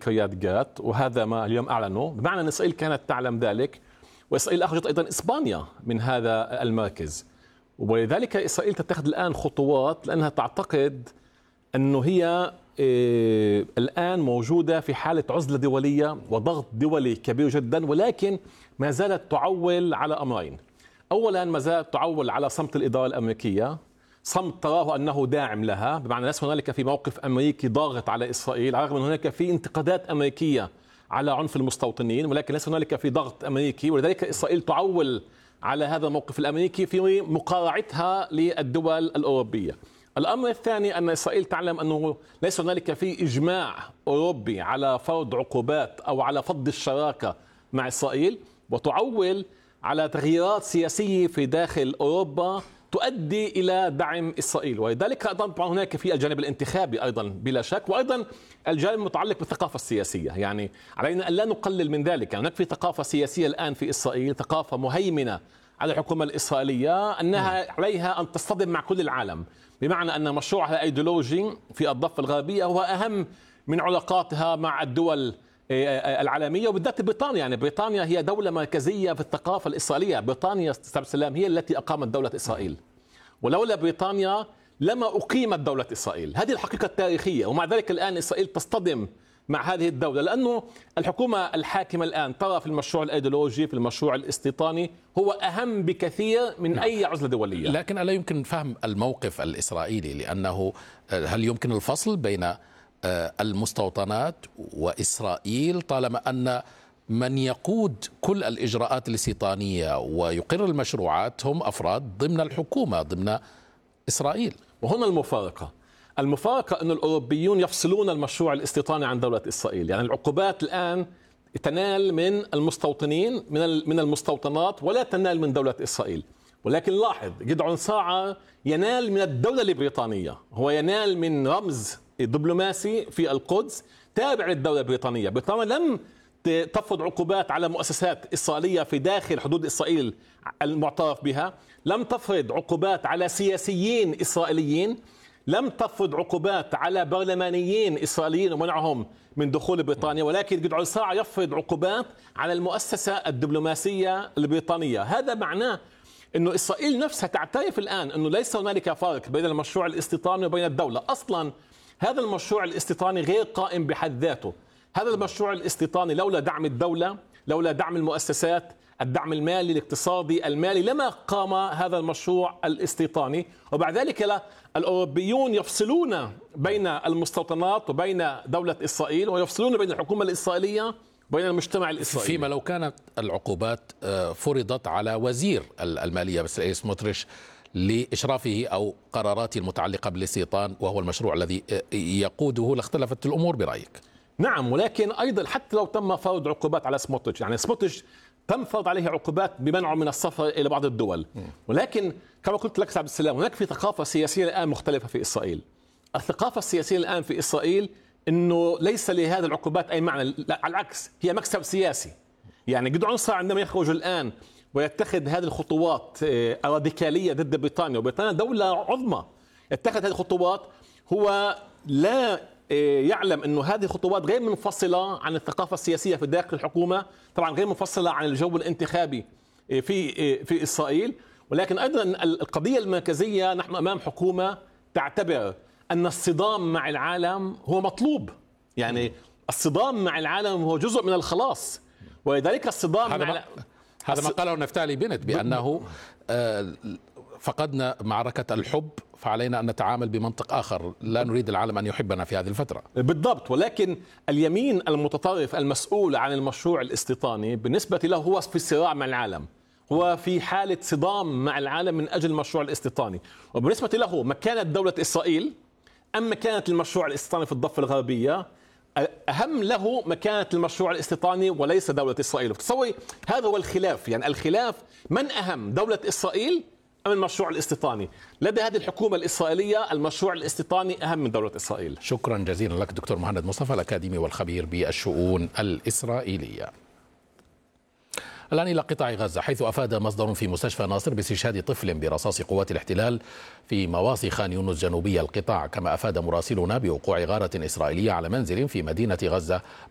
كريات جات، وهذا ما اليوم أعلنوا، بمعنى أن إسرائيل كانت تعلم ذلك، وإسرائيل أخرجت أيضا إسبانيا من هذا المركز. ولذلك إسرائيل تتخذ الآن خطوات لأنها تعتقد أنه هي الآن موجودة في حالة عزلة دولية وضغط دولي كبير جدا، ولكن ما زالت تعول على أمرين. أولا ما زالت تعول على صمت الإدارة الأمريكية، صمت تراه أنه داعم لها، بمعنى ليس هنالك في موقف أمريكي ضاغط على إسرائيل، على الرغم أن هناك في انتقادات أمريكية على عنف المستوطنين، ولكن ليس هنالك في ضغط أمريكي، ولذلك إسرائيل تعول على هذا الموقف الأمريكي في مقارعتها للدول الأوروبية. الأمر الثاني أن إسرائيل تعلم أنه ليس هنالك في إجماع أوروبي على فرض عقوبات أو على فض الشراكة مع إسرائيل، وتعول على تغييرات سياسية في داخل أوروبا تؤدي إلى دعم إسرائيل. ولذلك طبعا هناك في الجانب الانتخابي أيضا بلا شك، وأيضا الجانب المتعلق بالثقافة السياسية. يعني علينا أن لا نقلل من ذلك. يعني هناك في ثقافة سياسية الآن في إسرائيل، ثقافة مهيمنة على الحكومة الإسرائيلية أنها عليها أن تصطدم مع كل العالم، بمعنى أن مشروعها الأيديولوجي في الضفة الغربية هو أهم من علاقاتها مع الدول العالمية، وبالذات بريطانيا. يعني بريطانيا هي دولة مركزية في الثقافة الإسرائيلية. بريطانيا استاذ السلام هي التي أقامت دولة إسرائيل، ولولا بريطانيا لما أقيمت دولة إسرائيل. هذه الحقيقة التاريخية، ومع ذلك الآن إسرائيل تصطدم مع هذه الدولة، لأنه الحكومة الحاكمة الآن ترى في المشروع الأيديولوجي، في المشروع الاستيطاني، هو أهم بكثير من أي عزلة دولية. لكن ألا يمكن فهم الموقف الإسرائيلي؟ لأنه هل يمكن الفصل بين المستوطنات وإسرائيل طالما أن من يقود كل الإجراءات الاستيطانية ويقر المشروعات هم أفراد ضمن الحكومة، ضمن إسرائيل؟ وهنا المفارقة أن الأوروبيون يفصلون المشروع الاستيطاني عن دولة إسرائيل. يعني العقوبات الآن تنال من المستوطنين من المستوطنات ولا تنال من دولة إسرائيل. ولكن لاحظ، جدعون ساعر ينال من الدولة البريطانية، هو ينال من رمز دبلوماسي في القدس تابع للدولة البريطانية. بريطانيا لم تفرض عقوبات على مؤسسات إسرائيلية في داخل حدود إسرائيل المعترف بها، لم تفرض عقوبات على سياسيين إسرائيليين، لم تفرض عقوبات على برلمانيين إسرائيليين ومنعهم من دخول بريطانيا، ولكن جدعون ساعر يفرض عقوبات على المؤسسة الدبلوماسية البريطانية. هذا معناه أنه إسرائيل نفسها تعترف الآن أنه ليس هنالك فرق بين المشروع الاستيطاني وبين الدولة. أصلا هذا المشروع الاستيطاني غير قائم بحد ذاته. هذا المشروع الاستيطاني لولا دعم الدولة، لولا دعم المؤسسات، الدعم المالي الاقتصادي المالي، لما قام هذا المشروع الاستيطاني. وبعد ذلك الأوروبيون يفصلون بين المستوطنات وبين دولة إسرائيل، ويفصلون بين الحكومة الإسرائيلية وبين المجتمع الإسرائيلي. فيما لو كانت العقوبات فرضت على وزير المالية بساليل سموتريتش لإشرافه أو قراراته المتعلقة بالاستيطان وهو المشروع الذي يقوده، لاختلفت الأمور برأيك؟ نعم، ولكن أيضا حتى لو تم فرض عقوبات على سموتريتش، يعني سموتريتش تم فرض عليه عقوبات بمنعه من السفر إلى بعض الدول، ولكن كما قلت لك عبد السلام هناك في ثقافة سياسية الآن مختلفة في إسرائيل. الثقافة السياسية الآن في إسرائيل إنه ليس لهذه العقوبات أي معنى، لا على العكس هي مكسب سياسي. يعني جدعون ساعر عندما يخرج الآن ويتخذ هذه الخطوات الراديكالية ضد بريطانيا، وبريطانيا دولة عظمى، يتخذ هذه الخطوات، هو لا يعلم أنه هذه الخطوات غير منفصلة عن الثقافة السياسية في داخل الحكومة، طبعا غير منفصلة عن الجو الانتخابي في إسرائيل. ولكن أيضا القضية المركزية، نحن أمام حكومة تعتبر أن الصدام مع العالم هو مطلوب. يعني الصدام مع العالم هو جزء من الخلاص، ولذلك الصدام هذا ما قاله نفتالي بنت بأنه فقدنا معركة الحب فعلينا أن نتعامل بمنطق آخر، لا نريد العالم أن يحبنا في هذه الفترة. بالضبط. ولكن اليمين المتطرف المسؤول عن المشروع الاستيطاني بالنسبة له هو في صراع مع العالم، هو في حالة صدام مع العالم من أجل المشروع الاستيطاني. وبالنسبة له مكانة دولة إسرائيل أم مكانة المشروع الاستيطاني في الضفة الغربية، أهم له مكانة المشروع الاستيطاني وليس دولة إسرائيل. تصوري هذا هو الخلاف. يعني الخلاف من أهم، دولة إسرائيل أم المشروع الاستيطاني؟ لدى هذه الحكومة الإسرائيلية المشروع الاستيطاني أهم من دولة إسرائيل. شكرا جزيلا لك دكتور مهند مصطفى، الأكاديمي والخبير بالشؤون الإسرائيلية. الآن إلى قطاع غزة، حيث أفاد مصدر في مستشفى ناصر باستشهاد طفل برصاص قوات الاحتلال في مواصي خان يونس جنوبي القطاع. كما أفاد مراسلنا بوقوع غارة إسرائيلية على منزل في مدينة غزة